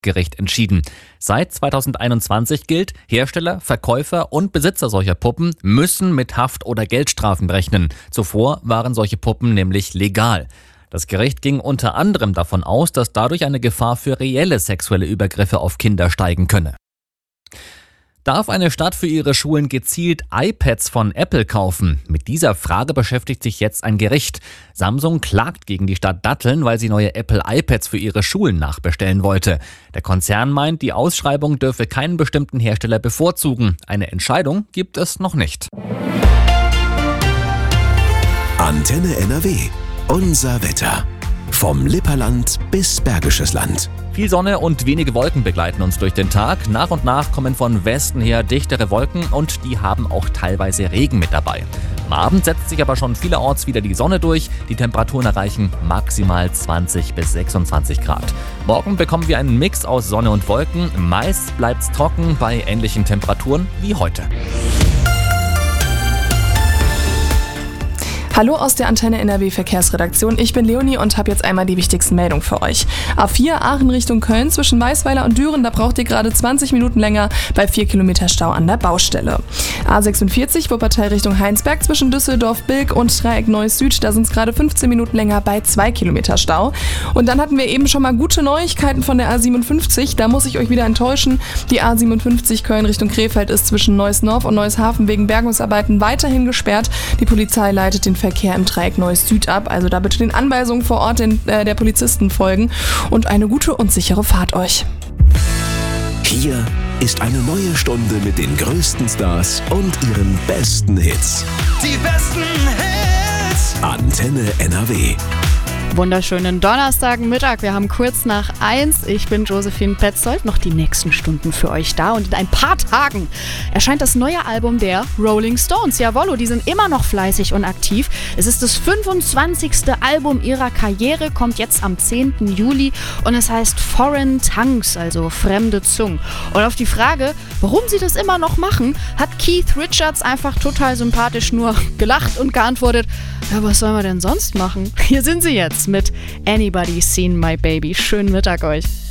Gericht entschieden. Seit 2021 gilt, Hersteller, Verkäufer und Besitzer solcher Puppen müssen mit Haft- oder Geldstrafen rechnen. Zuvor waren solche Puppen nämlich legal. Das Gericht ging unter anderem davon aus, dass dadurch eine Gefahr für reelle sexuelle Übergriffe auf Kinder steigen könne. Darf eine Stadt für ihre Schulen gezielt iPads von Apple kaufen? Mit dieser Frage beschäftigt sich jetzt ein Gericht. Samsung klagt gegen die Stadt Datteln, weil sie neue Apple iPads für ihre Schulen nachbestellen wollte. Der Konzern meint, die Ausschreibung dürfe keinen bestimmten Hersteller bevorzugen. Eine Entscheidung gibt es noch nicht. Antenne NRW. Unser Wetter. Vom Lipperland bis Bergisches Land. Viel Sonne und wenige Wolken begleiten uns durch den Tag. Nach und nach kommen von Westen her dichtere Wolken und die haben auch teilweise Regen mit dabei. Am Abend setzt sich aber schon vielerorts wieder die Sonne durch. Die Temperaturen erreichen maximal 20 bis 26 Grad. Morgen bekommen wir einen Mix aus Sonne und Wolken. Meist bleibt's trocken bei ähnlichen Temperaturen wie heute. Hallo aus der Antenne NRW Verkehrsredaktion. Ich bin Leonie und habe jetzt einmal die wichtigsten Meldungen für euch. A4 Aachen Richtung Köln zwischen Weißweiler und Düren, da braucht ihr gerade 20 Minuten länger bei 4 Kilometer Stau an der Baustelle. A46 Wuppertal Richtung Heinsberg zwischen Düsseldorf-Bilk und Dreieck Neuss Süd, da sind es gerade 15 Minuten länger bei 2 Kilometer Stau. Und dann hatten wir eben schon mal gute Neuigkeiten von der A57, da muss ich euch wieder enttäuschen. Die A57 Köln Richtung Krefeld ist zwischen Neuss-Norf und Neuss-Hafen wegen Bergungsarbeiten weiterhin gesperrt. Die Polizei leitet den Verkehr im Dreieck Neuss Süd ab, also da bitte den Anweisungen vor Ort der Polizisten folgen und eine gute und sichere Fahrt euch. Hier ist eine neue Stunde mit den größten Stars und ihren besten Hits. Die besten Hits! Antenne NRW. Wunderschönen Donnerstagmittag. Wir haben kurz nach 1. Ich bin Josephine Petzold. Noch die nächsten Stunden für euch da. Und in ein paar Tagen erscheint das neue Album der Rolling Stones. Jawollo, die sind immer noch fleißig und aktiv. Es ist das 25. Album ihrer Karriere, kommt jetzt am 10. Juli und es heißt Foreign Tongues, also fremde Zungen. Und auf die Frage, warum sie das immer noch machen, hat Keith Richards einfach total sympathisch nur gelacht und geantwortet, ja, was sollen wir denn sonst machen? Hier sind sie jetzt mit Anybody Seen My Baby. Schönen Mittag euch.